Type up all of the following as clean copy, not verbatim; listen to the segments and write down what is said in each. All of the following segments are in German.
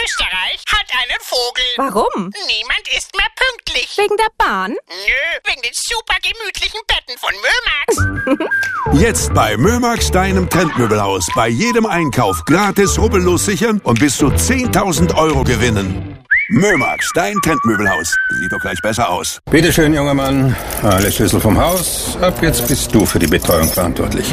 Österreich hat einen Vogel. Warum? Niemand ist mehr pünktlich. Wegen der Bahn? Nö, wegen den super gemütlichen Betten von Mömax. Jetzt bei Mömax, deinem Trendmöbelhaus. Bei jedem Einkauf gratis rubbellos sichern und bis zu 10.000 Euro gewinnen. Mömax, dein Trendmöbelhaus. Sieht doch gleich besser aus. Bitte schön, junger Mann. Alle Schlüssel vom Haus. Ab jetzt bist du für die Betreuung verantwortlich.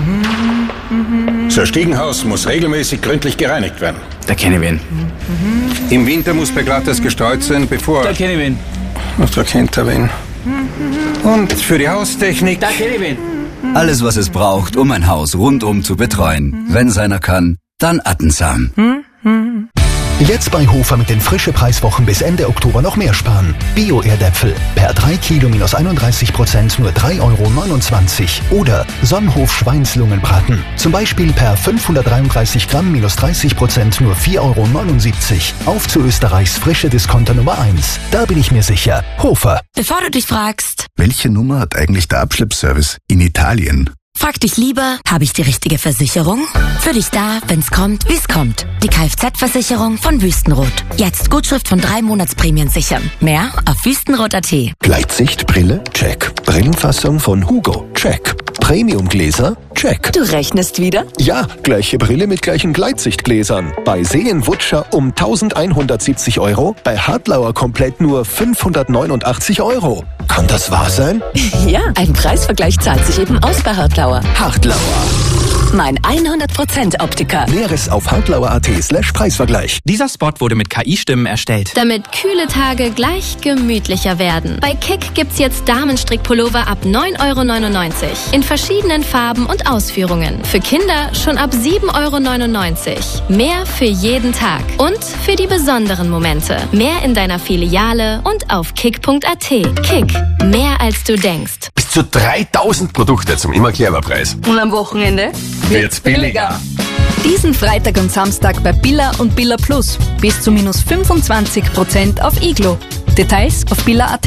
Das Stiegenhaus muss regelmäßig gründlich gereinigt werden. Da kenne ich wen. Im Winter muss bei Glattes gestreut sein, bevor... Da kenne ich wen. Ach, da kennt er wen. Und für die Haustechnik... Da kenne ich wen. Alles, was es braucht, um ein Haus rundum zu betreuen. Wenn's einer kann, dann Attensam. Jetzt bei Hofer mit den Frische-Preiswochen bis Ende Oktober noch mehr sparen. Bio-Erdäpfel per 3 Kilo minus 31% nur 3,29 €. Oder Sonnenhof Schweinslungenbraten. Zum Beispiel per 533 Gramm minus 30% nur 4,79 €. Auf zu Österreichs frische Discounter Nummer 1. Da bin ich mir sicher. Hofer. Bevor du dich fragst, welche Nummer hat eigentlich der Abschleppservice in Italien? frag dich lieber, habe ich die richtige Versicherung? Für dich da, wenn's kommt, wie's kommt. Die Kfz-Versicherung von Wüstenrot. Jetzt Gutschrift von 3 Monatsprämien sichern. Mehr auf wüstenrot.at. Gleitsichtbrille? Check. Brillenfassung von Hugo? Check. Premiumgläser? Check. Du rechnest wieder? Ja, gleiche Brille mit gleichen Gleitsichtgläsern. Bei Seenwutscher um 1.170 €, bei Hartlauer komplett nur 589 €. Kann das wahr sein? Ja, ein Preisvergleich zahlt sich eben aus bei Hartlauer. Hartlauer. Mein 100% Optiker. Näheres auf hartlauer.at/Preisvergleich. Dieser Spot wurde mit KI-Stimmen erstellt. Damit kühle Tage gleich gemütlicher werden. Bei Kick gibt's jetzt Damenstrickpullover ab 9,99 € in verschiedenen Farben und Ausführungen. Für Kinder schon ab 7,99 €. Mehr für jeden Tag und für die besonderen Momente. Mehr in deiner Filiale und auf kick.at. Kick, mehr als du denkst. Bis zu 3.000 Produkte zum immer clever Preis. Und am Wochenende wird's billiger. Diesen Freitag und Samstag bei Billa und Billa Plus. Bis zu minus 25% auf Iglo. Details auf billa.at.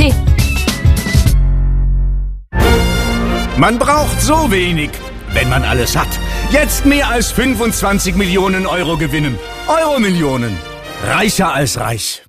Man braucht so wenig, wenn man alles hat. Jetzt mehr als 25 Millionen Euro gewinnen. Euro-Millionen. Reicher als reich.